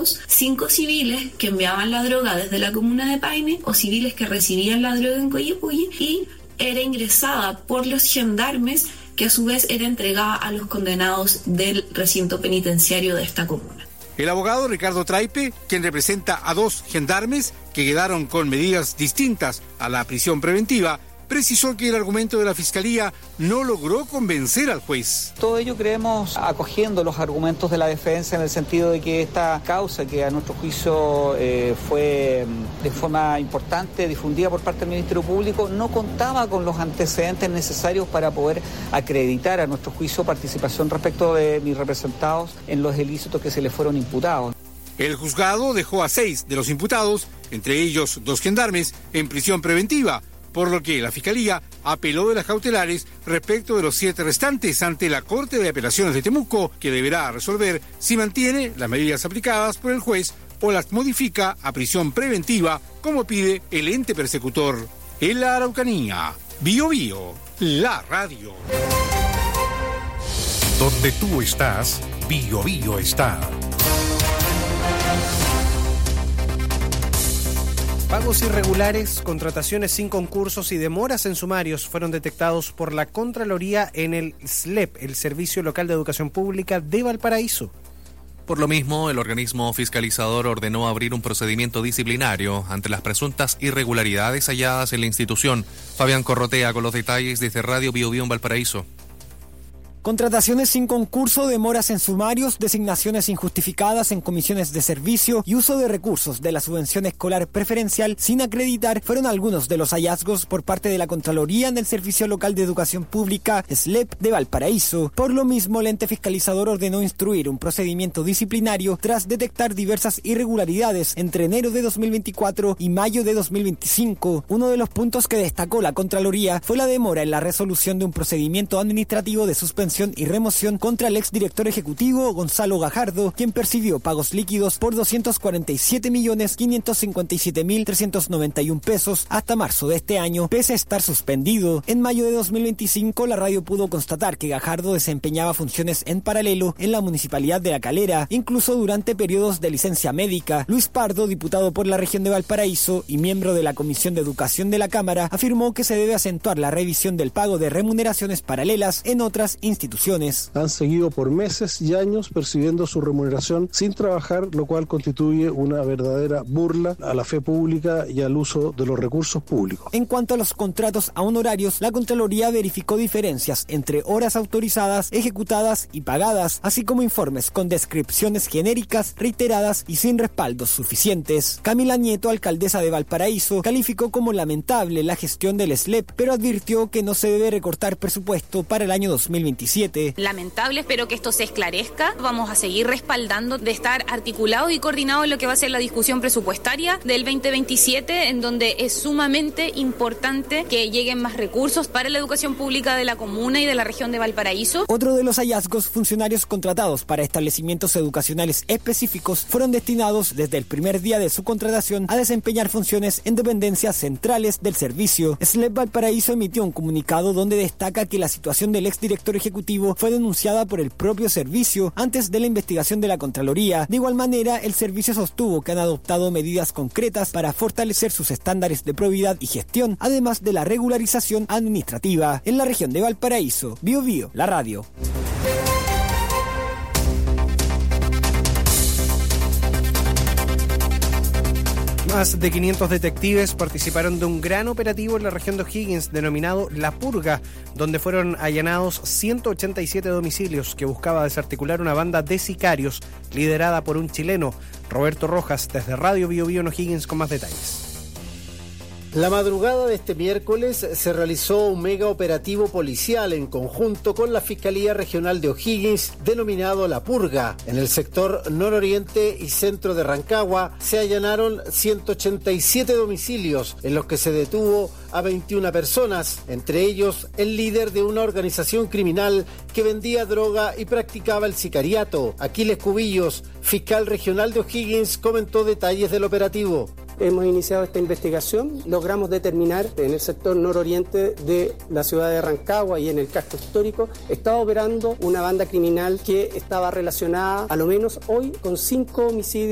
detenidos 5 civiles que enviaban la droga desde la comuna de Paine o civiles que recibían la droga en Coyipulli y era ingresada por los gendarmes que a su vez era entregada a los condenados del recinto penitenciario de esta comuna. El abogado Ricardo Traipe, quien representa a 2 gendarmes que quedaron con medidas distintas a la prisión preventiva, precisó que el argumento de la Fiscalía no logró convencer al juez. Todo ello creemos acogiendo los argumentos de la defensa en el sentido de que esta causa, que a nuestro juicio fue de forma importante difundida por parte del Ministerio Público, no contaba con los antecedentes necesarios para poder acreditar a nuestro juicio participación respecto de mis representados en los ilícitos que se les fueron imputados. El juzgado dejó a 6 de los imputados, entre ellos 2 gendarmes, en prisión preventiva, por lo que la Fiscalía apeló de las cautelares respecto de los 7 restantes ante la Corte de Apelaciones de Temuco, que deberá resolver si mantiene las medidas aplicadas por el juez o las modifica a prisión preventiva, como pide el ente persecutor. En la Araucanía, Bío Bío, la radio. Donde tú estás, Bío Bío está. Pagos irregulares, contrataciones sin concursos y demoras en sumarios fueron detectados por la Contraloría en el SLEP, el Servicio Local de Educación Pública de Valparaíso. Por lo mismo, el organismo fiscalizador ordenó abrir un procedimiento disciplinario ante las presuntas irregularidades halladas en la institución. Fabián Corrotea con los detalles desde Radio Bío Bío en Valparaíso. Contrataciones sin concurso, demoras en sumarios, designaciones injustificadas en comisiones de servicio y uso de recursos de la subvención escolar preferencial sin acreditar fueron algunos de los hallazgos por parte de la Contraloría en el Servicio Local de Educación Pública, SLEP, de Valparaíso. Por lo mismo, el ente fiscalizador ordenó instruir un procedimiento disciplinario tras detectar diversas irregularidades entre enero de 2024 y mayo de 2025. Uno de los puntos que destacó la Contraloría fue la demora en la resolución de un procedimiento administrativo de suspensión y remoción contra el exdirector ejecutivo Gonzalo Gajardo, quien percibió pagos líquidos por 247.557.391 pesos hasta marzo de este año, pese a estar suspendido. En mayo de 2025, la radio pudo constatar que Gajardo desempeñaba funciones en paralelo en la Municipalidad de La Calera, incluso durante periodos de licencia médica. Luis Pardo, diputado por la región de Valparaíso y miembro de la Comisión de Educación de la Cámara, afirmó que se debe acentuar la revisión del pago de remuneraciones paralelas en otras instituciones. Han seguido por meses y años percibiendo su remuneración sin trabajar, lo cual constituye una verdadera burla a la fe pública y al uso de los recursos públicos. En cuanto a los contratos a honorarios, la Contraloría verificó diferencias entre horas autorizadas, ejecutadas y pagadas, así como informes con descripciones genéricas, reiteradas y sin respaldos suficientes. Camila Nieto, alcaldesa de Valparaíso, calificó como lamentable la gestión del SLEP, pero advirtió que no se debe recortar presupuesto para el año 2027. Lamentable, espero que esto se esclarezca. Vamos a seguir respaldando de estar articulado y coordinado en lo que va a ser la discusión presupuestaria del 2027, en donde es sumamente importante que lleguen más recursos para la educación pública de la comuna y de la región de Valparaíso. Otro de los hallazgos, funcionarios contratados para establecimientos educacionales específicos fueron destinados desde el primer día de su contratación a desempeñar funciones en dependencias centrales del servicio. SLEP Valparaíso emitió un comunicado donde destaca que la situación del exdirector ejecutivo fue denunciada por el propio servicio antes de la investigación de la Contraloría. De igual manera, el servicio sostuvo que han adoptado medidas concretas para fortalecer sus estándares de probidad y gestión, además de la regularización administrativa. En la región de Valparaíso, Bío Bío, la radio. Más de 500 detectives participaron de un gran operativo en la región de O'Higgins denominado La Purga, donde fueron allanados 187 domicilios que buscaba desarticular una banda de sicarios liderada por un chileno. Roberto Rojas, desde Radio Bío Bío en O'Higgins, con más detalles. La madrugada de este miércoles se realizó un mega operativo policial en conjunto con la Fiscalía Regional de O'Higgins, denominado La Purga. En el sector nororiente y centro de Rancagua se allanaron 187 domicilios en los que se detuvo a 21 personas, entre ellos el líder de una organización criminal que vendía droga y practicaba el sicariato. Aquiles Cubillos, fiscal regional de O'Higgins, comentó detalles del operativo. Hemos iniciado esta investigación, logramos determinar en el sector nororiente de la ciudad de Rancagua y en el casco histórico estaba operando una banda criminal que estaba relacionada, a lo menos hoy, con 5 homicidios